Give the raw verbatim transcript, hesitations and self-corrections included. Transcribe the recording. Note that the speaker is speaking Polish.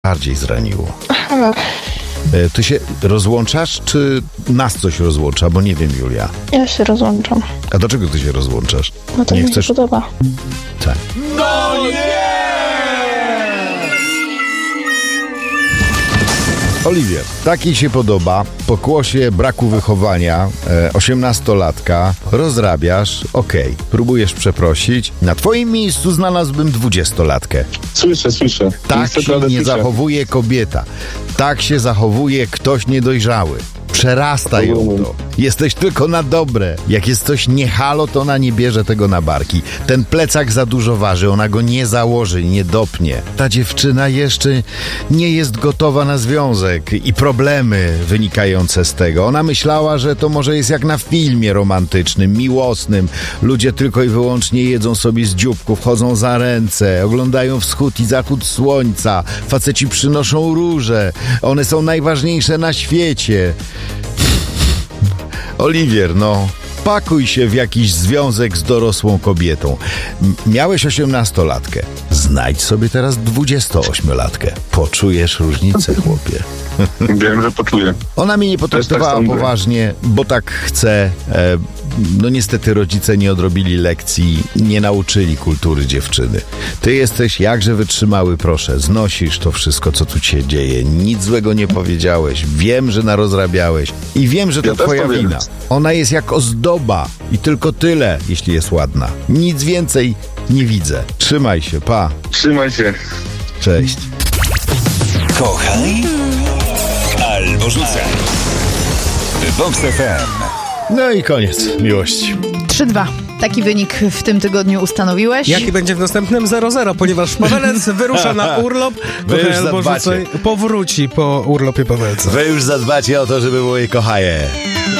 bardziej zraniło? Ty się rozłączasz, czy nas coś rozłącza? Bo nie wiem, Julia. Ja się rozłączam. A do czego ty się rozłączasz? No to nie mi chcesz... się podoba. Tak. No nie! Oliwier, taki się podoba, pokłosie braku wychowania, e, osiemnastolatka, rozrabiasz, okej, okay. Próbujesz przeprosić. Na twoim miejscu znalazłbym dwudziestolatkę. Słyszę, słyszę. Tak się nie zachowuje kobieta. Tak się zachowuje ktoś niedojrzały. Przerasta ją to. Jesteś tylko na dobre. Jak jest coś nie halo, to ona nie bierze tego na barki. Ten plecak za dużo waży, ona go nie założy, nie dopnie. Ta dziewczyna jeszcze nie jest gotowa na związek i problemy wynikające z tego. Ona myślała, że to może jest jak na filmie romantycznym, miłosnym. Ludzie tylko i wyłącznie jedzą sobie z dzióbków, chodzą za ręce, oglądają wschód i zachód słońca. Faceci przynoszą róże. One są najważniejsze na świecie. Oliwier, no, pakuj się w jakiś związek z dorosłą kobietą. M- miałeś osiemnastolatkę. Znajdź sobie teraz dwudziestoośmiolatkę. Poczujesz różnicę, chłopie. Wiem, że poczuję. Ona mnie nie potraktowała tak poważnie, bo tak chce. E, no niestety rodzice nie odrobili lekcji, nie nauczyli kultury dziewczyny. Ty jesteś jakże wytrzymały, proszę. Znosisz to wszystko, co tu się dzieje. Nic złego nie powiedziałeś. Wiem, że narozrabiałeś. I wiem, że to ja twoja wina. Ona jest jak ozdoba. I tylko tyle, jeśli jest ładna. Nic więcej nie widzę. Trzymaj się, pa. Trzymaj się. Cześć. Kochaj albo rzucaj. Vox F M. No i koniec miłości. trzy dwa. Taki wynik w tym tygodniu ustanowiłeś. Jaki będzie w następnym zero zero, ponieważ Pawelec wyrusza na urlop, Wy już albo zadbacie. rzucaj, powróci po urlopie Pawelca. Wy już zadbacie o to, żeby było jej kochaje.